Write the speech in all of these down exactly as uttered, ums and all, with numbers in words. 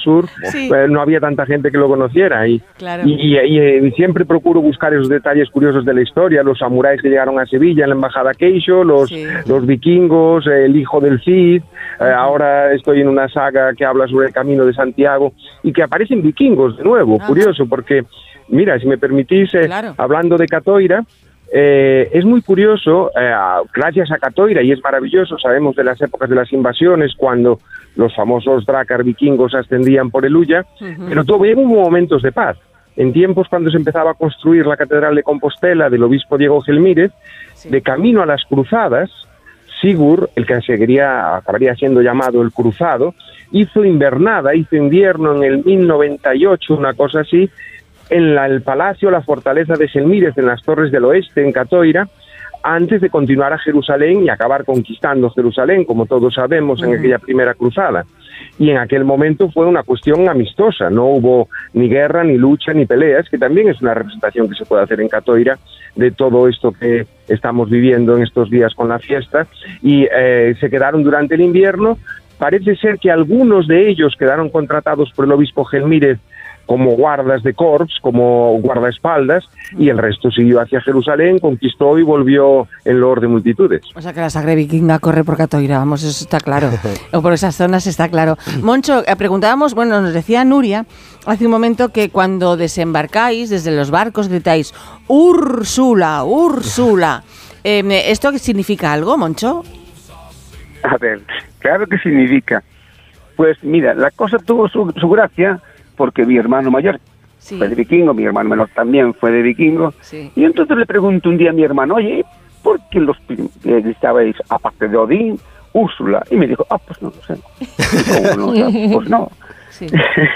sur, sí. eh, no había tanta gente que lo conociera. Y, claro. y, y, y, y siempre procuro buscar esos detalles curiosos de la historia, los samuráis que llegaron a Sevilla en la embajada Keisho, los, sí. los vikingos, el hijo del Cid. Eh, uh-huh. Ahora estoy en una saga que habla sobre el Camino de Santiago y que aparecen vikingos de nuevo. Uh-huh. Curioso, porque, mira, si me permitís, eh, claro. hablando de Catoira, Eh, es muy curioso, eh, gracias a Catoira, y es maravilloso, sabemos de las épocas de las invasiones, cuando los famosos drácar vikingos ascendían por el Ulla, uh-huh. pero todavía hubo momentos de paz. En tiempos cuando se empezaba a construir la Catedral de Compostela del obispo Diego Gelmírez, sí. de camino a las cruzadas, Sigurd, el que seguiría, acabaría siendo llamado el Cruzado, hizo invernada, hizo invierno en el mil noventa y ocho, una cosa así, en la, el palacio, la fortaleza de Selmírez, en las Torres del Oeste, en Catoira, antes de continuar a Jerusalén y acabar conquistando Jerusalén, como todos sabemos, en uh-huh. aquella primera cruzada. Y en aquel momento fue una cuestión amistosa, no hubo ni guerra, ni lucha, ni peleas, que también es una representación que se puede hacer en Catoira de todo esto que estamos viviendo en estos días con la fiesta, y eh, se quedaron durante el invierno. Parece ser que algunos de ellos quedaron contratados por el obispo Gelmírez como guardas de corps, como guardaespaldas, y el resto siguió hacia Jerusalén, conquistó y volvió en loor de multitudes. O sea que la sangre vikinga corre por Catoira, vamos, eso está claro, o por esas zonas está claro. Moncho, preguntábamos, bueno, nos decía Nuria hace un momento que cuando desembarcáis desde los barcos gritáis Úrsula, Úrsula. Eh, ¿Esto significa algo, Moncho? A ver, claro que significa. Pues mira, la cosa tuvo su, su gracia, porque mi hermano mayor sí. fue de vikingo, mi hermano menor también fue de vikingo, sí. y entonces le pregunto un día a mi hermano, oye, ¿por qué los eh, gritabais, aparte de Odín, Úrsula? Y me dijo, ah, pues no lo sé. ¿Cómo no? O sea, pues no. Sí.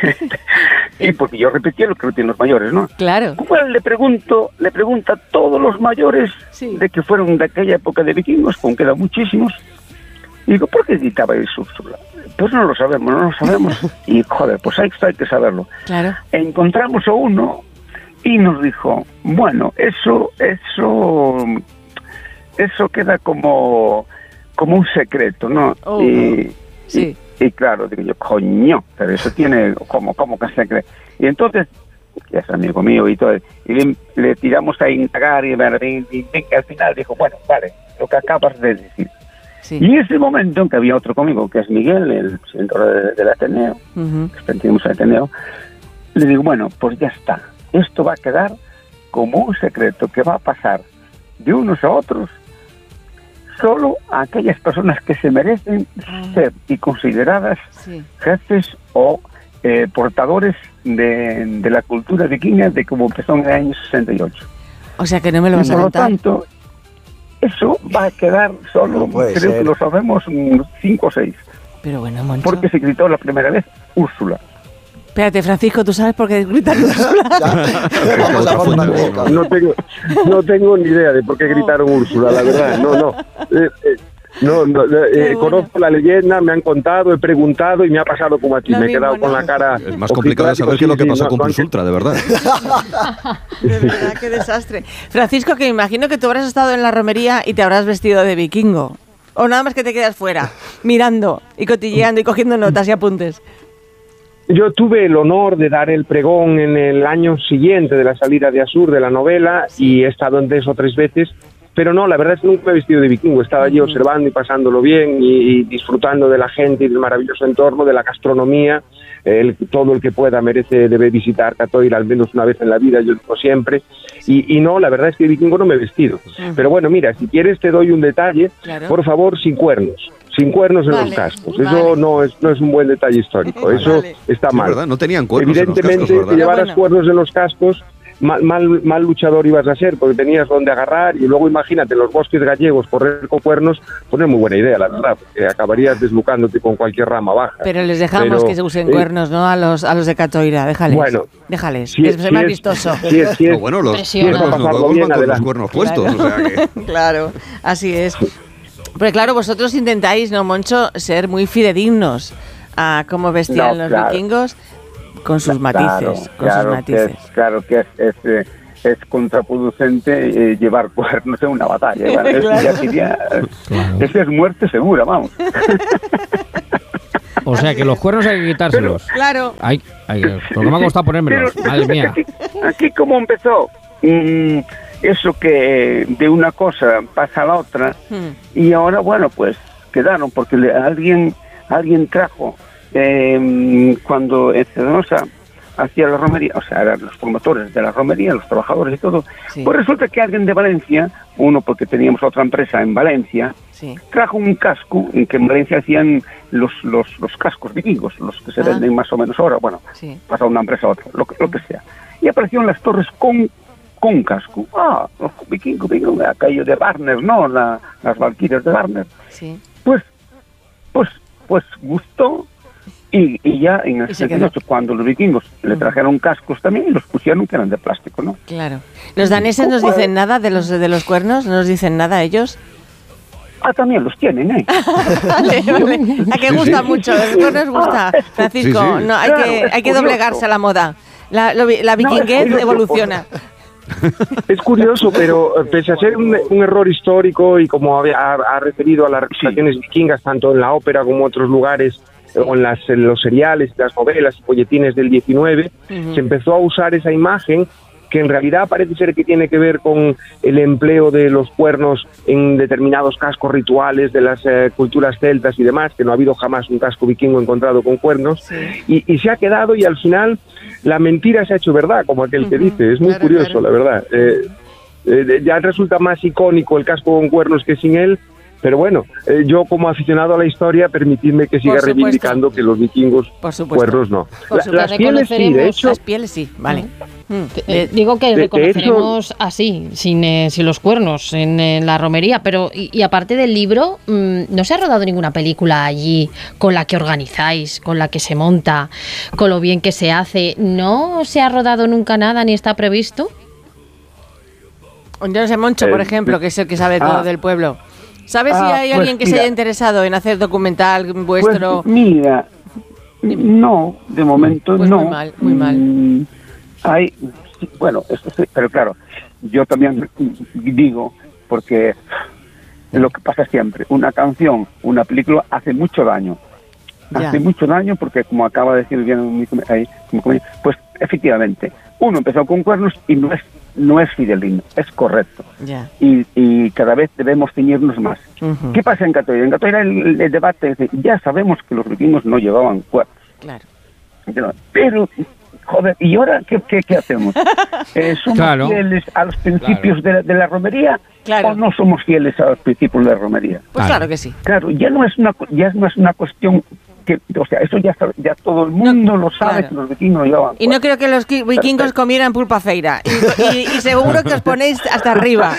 Y porque yo repetía lo que repiten los mayores, ¿no? Claro. Pues le pregunto, le pregunto a todos los mayores sí. de que fueron de aquella época de vikingos, con que eran muchísimos, y digo, ¿por qué gritabais Úrsula? Pues no lo sabemos, no lo sabemos. Y, joder, pues hay, hay que saberlo. Claro. Encontramos a uno y nos dijo, bueno, eso, eso, eso queda como, como un secreto, ¿no? Oh, y, sí. y, y claro, digo yo, coño, pero eso tiene como, como que secreto. Y entonces, ya es amigo mío y todo, y le, le tiramos a indagar y, y, y, y al final dijo, bueno, vale, lo que acabas de decir. Sí. Y en ese momento en que había otro conmigo, que es Miguel, el presidente de, del Ateneo, uh-huh. que pertenecemos al Ateneo, le digo, bueno, pues ya está. Esto va a quedar como un secreto que va a pasar de unos a otros solo a aquellas personas que se merecen uh-huh. ser y consideradas sí. jefes o eh, portadores de, de la cultura vikinga de como empezó en el año sesenta y ocho. O sea que no me lo vas y a contar. Por lo tanto, eso va a quedar solo, no creo ser. que lo sabemos, cinco o seis. Pero bueno, Moncho. Porque se gritó la primera vez Úrsula. Espérate, Francisco, ¿tú sabes por qué gritan Úrsula? no, tengo, no tengo ni idea de por qué gritaron Úrsula, la verdad. No, no. Eh, eh, no, no eh, bueno. Conozco la leyenda, me han contado, he preguntado y me ha pasado como a ti. Me he quedado no. con la cara. Es más complicado de saber qué es lo que pasó sí, con no, Plus Ultra, de verdad. De verdad, qué desastre. Francisco, que me imagino que tú habrás estado en la romería y te habrás vestido de vikingo. O nada más que te quedas fuera, mirando y cotilleando y cogiendo notas y apuntes. Yo tuve el honor de dar el pregón en el año siguiente de la salida de Asur, de la novela, y he estado en dos o tres veces. Pero no, la verdad es que nunca me he vestido de vikingo, estaba allí observando y pasándolo bien y, y disfrutando de la gente y del maravilloso entorno, de la gastronomía. El, todo el que pueda merece, debe visitar Catoira al menos una vez en la vida, yo digo siempre. Y, y no, la verdad es que de vikingo no me he vestido. Uh-huh. Pero bueno, mira, si quieres te doy un detalle, claro. Por favor, sin cuernos. Sin cuernos en vale, los cascos. Vale. Eso no es no es un buen detalle histórico. Vale. Eso está mal. ¿Verdad? No tenían cuernos. Evidentemente, en los cascos, si llevaras bueno. cuernos en los cascos, Mal, mal, mal luchador ibas a ser, porque tenías donde agarrar, y luego imagínate los bosques gallegos correr con cuernos, pues no es muy buena idea, la verdad, porque acabarías deslucándote con cualquier rama baja. Pero les dejamos Pero, que se usen eh, cuernos, ¿no? A los a los de Catoira, déjales. Bueno, déjales, si que es, es más si vistoso. Si es, si es, no, bueno, los, los, los, los nuevos van con los cuernos puestos. Claro. O sea que... claro, así es. Pero claro, vosotros intentáis, ¿no, Moncho, ser muy fidedignos a cómo vestían no, los claro. vikingos? Con sus matices, claro, con claro sus matices. Que es, claro que es, es, es contraproducente eh, llevar cuernos en una batalla. ¿Vale? Claro. Eso ya sería, claro. Eso es muerte segura, vamos. O sea, que los cuernos hay que quitárselos. Pero, claro. Hay, hay, porque me ha costado ponérmelos, pero, madre mía. Aquí, aquí como empezó, mm, eso que de una cosa pasa a la otra, hmm. y ahora, bueno, pues quedaron, porque le, alguien alguien trajo, eh, cuando en Cedanosa hacía la romería, o sea, eran los promotores de la romería, los trabajadores y todo, sí. Pues resulta que alguien de Valencia, uno porque teníamos otra empresa en Valencia, sí. Trajo un casco, en que en Valencia hacían los los, los cascos vikingos, los que se ah. venden más o menos ahora, bueno, sí. Pasa de una empresa a otra, lo, lo que sea. Y aparecieron las torres con con casco. Ah, los vikingos, vikingos, aquello de Warner, ¿no? La, las valquirias de Warner. Sí. Pues, pues, pues gustó. Y, y ya en el setenta y ocho, cuando los vikingos le trajeron cascos también, y los pusieron que eran de plástico, ¿no? Claro. ¿Los daneses nos dicen nada de los de los cuernos? ¿No nos dicen nada ellos? Ah, también los tienen, ¿eh? Vale, vale. A que gusta sí, sí, mucho, los cuernos gusta, ah, Francisco. Sí, sí. No, hay, claro, que, hay que doblegarse a la moda. La, lo, la vikinguez no, evoluciona. Es curioso, pero pese a ser un, un error histórico y como ha, ha referido a las representaciones sí. vikingas, tanto en la ópera como en otros lugares, o en, las, en los seriales, las novelas y folletines del diecinueve, uh-huh. se empezó a usar esa imagen que en realidad parece ser que tiene que ver con el empleo de los cuernos en determinados cascos rituales de las eh, culturas celtas y demás, que no ha habido jamás un casco vikingo encontrado con cuernos, sí. y, y se ha quedado, y al final la mentira se ha hecho verdad, como aquel uh-huh. que dice. Es muy claro, curioso, claro. la verdad. Eh, eh, ya resulta más icónico el casco con cuernos que sin él. Pero bueno, eh, yo como aficionado a la historia, permitidme que siga reivindicando que los vikingos cuernos no. La, las pieles sí, de hecho. Las pieles sí, vale. Mm. Mm. Eh, digo que de, reconoceremos de hecho, así, sin, eh, sin los cuernos, en, en la romería. Pero, y, y aparte del libro, mmm, ¿no se ha rodado ninguna película allí con la que organizáis, con la que se monta, con lo bien que se hace? ¿No se ha rodado nunca nada ni está previsto? Yo no sé, Moncho, por ejemplo, que es el que sabe ah. todo del pueblo. ¿Sabes ah, si hay alguien pues, que mira, se haya interesado en hacer documental vuestro? Pues mira, no, de momento pues no. Muy mal, muy mal. Mm, hay, bueno, esto sí, pero claro, yo también digo, porque lo que pasa siempre, una canción, una película hace mucho daño. Ya. Hace mucho daño porque, como acaba de decir bien, ahí, pues efectivamente, uno empezó con cuernos y no es no es fidelino, es correcto. Yeah. Y, y cada vez debemos ceñirnos más. Uh-huh. ¿Qué pasa en Catoira? En Catoira el, el debate es, ya sabemos que los vikingos no llevaban cuernos. Claro. Pero, joder, ¿y ahora qué, qué, qué hacemos? Eh, ¿Somos claro. fieles a los principios claro. de, la, de la romería claro. o no somos fieles a los principios de la romería? Pues claro, claro que sí. Claro, ya no es una, ya no es una cuestión... Que, o sea, eso ya, ya todo el mundo no, lo sabe, claro. que los vikingos llevaban. Y no creo que los vikingos comieran pulpa feira. Y, y, y seguro que os ponéis hasta arriba.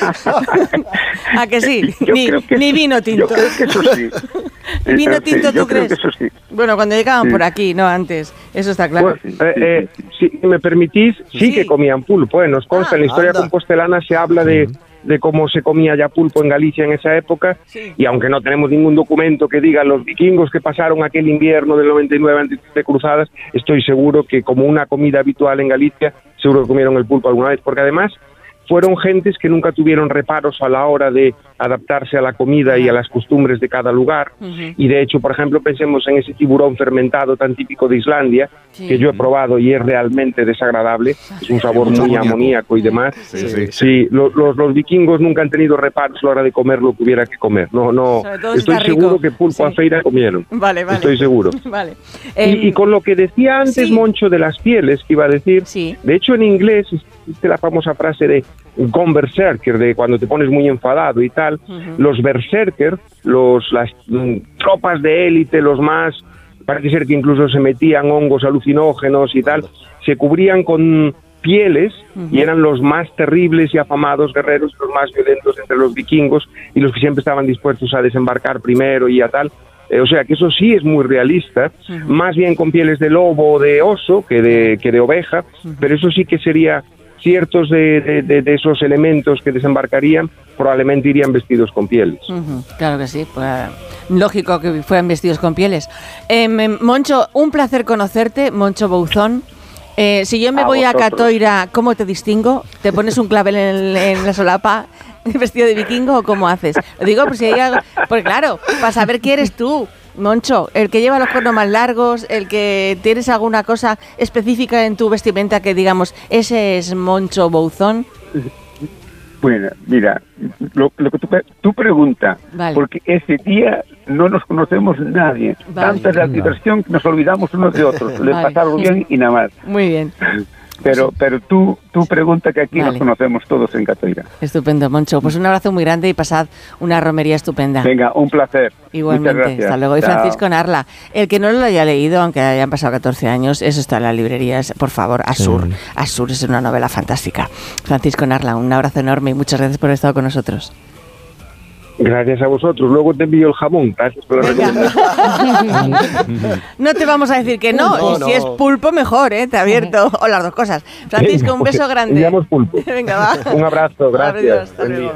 ¿A que sí? Ni, que ni vino tinto. Yo creo que eso sí. ¿Vino tinto sí, tú crees? Eso sí. Bueno, cuando llegaban sí. por aquí, no antes. Eso está claro. Pues, eh, eh, si me permitís, sí, sí que comían pulpo. Eh. Nos consta, ah, en la historia anda. compostelana se habla de... de cómo se comía ya pulpo en Galicia en esa época, sí. y aunque no tenemos ningún documento que diga los vikingos que pasaron aquel invierno del noventa y nueve antes de cruzadas, estoy seguro que como una comida habitual en Galicia, seguro que comieron el pulpo alguna vez, porque además fueron gentes que nunca tuvieron reparos a la hora de adaptarse a la comida y a las costumbres de cada lugar, uh-huh. y de hecho, por ejemplo, pensemos en ese tiburón fermentado tan típico de Islandia, sí. que yo he probado y es realmente desagradable, es un sabor muy amoníaco y demás. Sí, sí, sí. sí los, los, los vikingos nunca han tenido reparos a la hora de comer lo que hubiera que comer. No, no, estoy seguro que pulpo a feira comieron. Vale, vale. Estoy seguro. Vale. Eh, y, y con lo que decía antes, sí. Moncho, de las pieles, que iba a decir, sí. de hecho en inglés existe la famosa frase de gone berserker, de cuando te pones muy enfadado y tal. Uh-huh. Los berserker, los, las mm, tropas de élite, los más, parece ser que incluso se metían hongos alucinógenos y tal, se cubrían con pieles uh-huh. y eran los más terribles y afamados guerreros, los más violentos entre los vikingos y los que siempre estaban dispuestos a desembarcar primero y a tal. Eh, o sea que eso sí es muy realista, uh-huh. más bien con pieles de lobo o de oso que de, que de oveja, uh-huh. pero eso sí que sería... ciertos de, de, de, de esos elementos que desembarcarían probablemente irían vestidos con pieles. Uh-huh, claro que sí, pues, lógico que fueran vestidos con pieles. Eh, Moncho, un placer conocerte, Moncho Bouzón. Eh, si yo me a voy vosotros. a Catoira, ¿cómo te distingo? ¿Te pones un clavel en, en la solapa vestido de vikingo o cómo haces? Lo digo por si hay algo, porque claro, para saber quién eres tú. Moncho, el que lleva los cuernos más largos, el que tienes alguna cosa específica en tu vestimenta que digamos, ese es Moncho Bouzón. Bueno, mira, lo, lo que tú, tú preguntas, vale. Porque ese día no nos conocemos nadie. Vale. Tanta es la diversión que nos olvidamos unos de otros. Le vale. Pasaron bien y nada más. Muy bien. Pero pero tú tú pregunta que aquí vale. Nos conocemos todos en Catoira. Estupendo, Moncho. Pues un abrazo muy grande y pasad una romería estupenda. Venga, un placer. Igualmente, hasta luego. Y Chao. Francisco Narla, el que no lo haya leído, aunque hayan pasado catorce años, eso está en las librerías, por favor, Asur. Sí. Asur es una novela fantástica. Francisco Narla, un abrazo enorme y muchas gracias por haber estado con nosotros. Gracias a vosotros. Luego te envío el jamón. Gracias por la recomendación. No te vamos a decir que no. no, y no. Si es pulpo, mejor, ¿eh? Te abierto. O las dos cosas. Francisco, un beso grande. Enviamos pulpo. Venga, va. Un abrazo. Gracias. Hasta luego.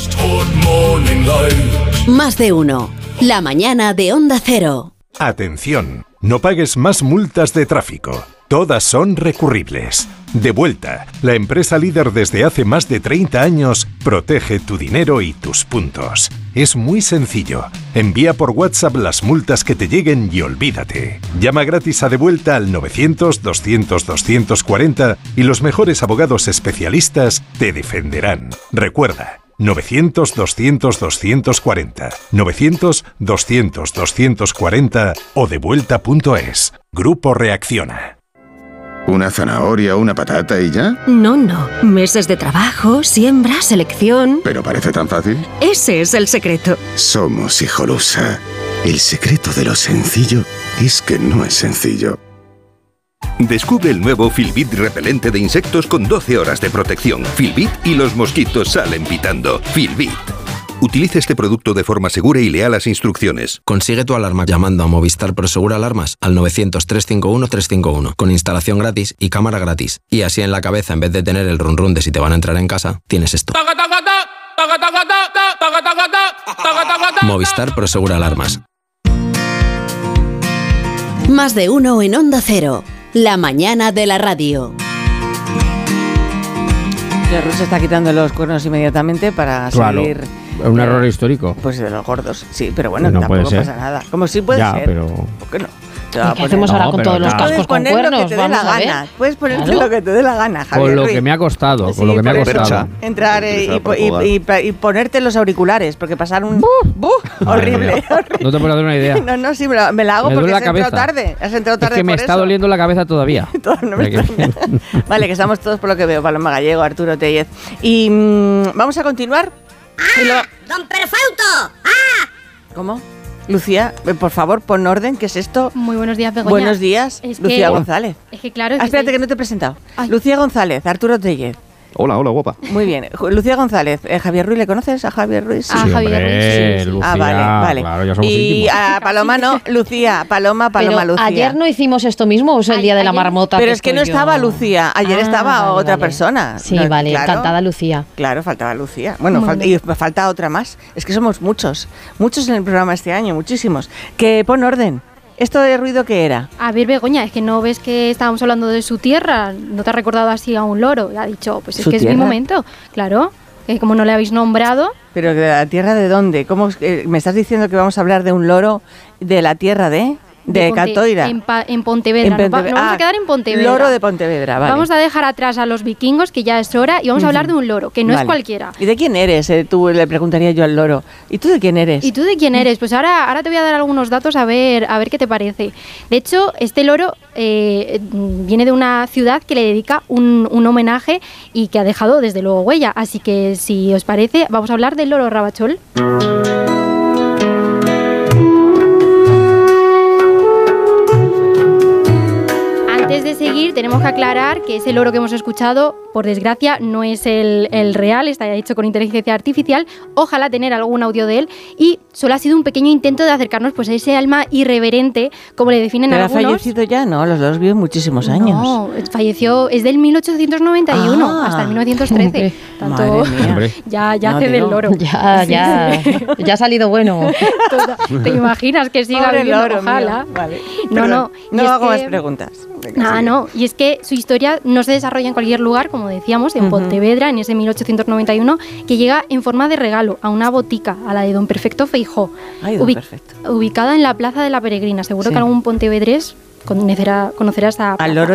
Más de uno. La mañana de Onda Cero. Atención. No pagues más multas de tráfico. Todas son recurribles. Devuelta, la empresa líder desde hace más de treinta años, protege tu dinero y tus puntos. Es muy sencillo. Envía por WhatsApp las multas que te lleguen y olvídate. Llama gratis a Devuelta al novecientos, doscientos, doscientos cuarenta y los mejores abogados especialistas te defenderán. Recuerda, novecientos, doscientos, doscientos cuarenta, novecientos, doscientos, doscientos cuarenta o devuelta punto es. Grupo Reacciona. ¿Una zanahoria o una patata y ya? No, no. Meses de trabajo, siembra, selección... ¿Pero parece tan fácil? Ese es el secreto. Somos Hijolusa. El secreto de lo sencillo es que no es sencillo. Descubre el nuevo Filbit repelente de insectos con doce horas de protección. Filbit y los mosquitos salen pitando. Filbit. Utilice este producto de forma segura y lea las instrucciones. Consigue tu alarma llamando a Movistar Prosegur Alarmas al novecientos, trescientos cincuenta y uno, trescientos cincuenta y uno con instalación gratis y cámara gratis. Y así en la cabeza, en vez de tener el run run de si te van a entrar en casa, tienes esto. Movistar Prosegur Alarmas. Más de uno en Onda Cero. La mañana de la radio. El ruso está quitando los cuernos inmediatamente para claro. seguir... Un error eh, histórico. Pues de los gordos, sí, pero bueno, no tampoco pasa nada. Como sí puede ya, ser. Pero... ¿Por qué no? ¿Qué hacemos ahora no, con todos los cascos con cuernos? Lo que te dé la gana. Puedes ponerte claro. lo que te dé la gana, Javier Con lo Ruiz. que me ha costado, sí, con lo que me ha costado. Entrar eh, y, y, y, y ponerte los auriculares, porque pasar un... ¡Buh! ¡Buh! Horrible, horrible. No te puedo dar una idea. No, no, sí, me la, me la hago me porque has entrado tarde. Has entrado tarde es que me por está eso. doliendo la cabeza todavía. no me vale, que estamos todos por lo que veo. Paloma Gallego, Arturo Tellez. Y mmm, vamos a continuar. ¡Ah! Lo... ¡Don Perfauto! ¡Ah! ¿Cómo? Lucía, por favor, pon orden, ¿qué es esto? Muy buenos días, Begoña. Buenos días, es Lucía que, González. Es que claro... Es ah, espérate, que, que no te he presentado. Ay. Lucía González, Arturo Tellez. Hola, hola, guapa. Muy bien. Lucía González, eh, Javier Ruiz, ¿le conoces a Javier Ruiz? Sí, a Javier Ruiz, sí, sí. Lucía, ah, vale, vale. Claro, ya somos y íntimos. a Paloma no, Lucía, Paloma, Paloma, pero Lucía. ¿ayer no hicimos esto mismo o es el día de la marmota? Pero es que no yo... estaba Lucía, ayer ah, estaba vale, otra vale. persona. Sí, no, vale, claro, encantada Lucía. Claro, faltaba Lucía. Bueno, fal y falta otra más. Es que somos muchos, muchos en el programa este año, muchísimos. Que pon orden. ¿Esto de ruido qué era? A ver, Begoña, es que no ves que estábamos hablando de su tierra, no te ha recordado así a un loro. Ha dicho, pues es que tierra? Es mi momento, claro, que como no le habéis nombrado. ¿Pero de la tierra de dónde? ¿Cómo eh, me estás diciendo que vamos a hablar de un loro de la tierra de...? De, de Ponte, Catoira. En, pa, en Pontevedra. En Pontevedra. Nos, va, nos vamos ah, a quedar en Pontevedra. Loro de Pontevedra, vale. Vamos a dejar atrás a los vikingos, que ya es hora, y vamos uh-huh. a hablar de un loro, que no vale. es cualquiera. ¿Y de quién eres? Eh, tú le preguntaría yo al loro. ¿Y tú de quién eres? ¿Y tú de quién eres? Pues ahora, ahora te voy a dar algunos datos a ver, a ver qué te parece. De hecho, este loro eh, viene de una ciudad que le dedica un, un homenaje y que ha dejado desde luego huella. Así que si os parece, vamos a hablar del loro Rabachol. Antes de seguir, tenemos que aclarar que ese loro que hemos escuchado, por desgracia, no es el, el real, está hecho con inteligencia artificial. Ojalá tener algún audio de él. Y solo ha sido un pequeño intento de acercarnos pues, a ese alma irreverente, como le definen ¿Pero algunos. ¿Pero ha fallecido ya? No, los dos viven muchísimos años. No, falleció, es del mil ochocientos noventa y uno ah, hasta el mil novecientos trece. Tanto, mía. Ya, ya no, hace del loro. Ya, ya, ya ha salido bueno. ¿Te imaginas que siga viviendo? Ojalá. Vale. No, no. No es hago que... más preguntas. Ah, no, y es que su historia no se desarrolla en cualquier lugar, como decíamos, en uh-huh. Pontevedra, en ese mil ochocientos noventa y uno, que llega en forma de regalo a una botica, a la de Don Perfecto Feijó, Ay, don Ubic- Perfecto. ubicada en la Plaza de la Peregrina. Seguro sí. que algún pontevedrés conocerá, conocerá esa plaza. Al loro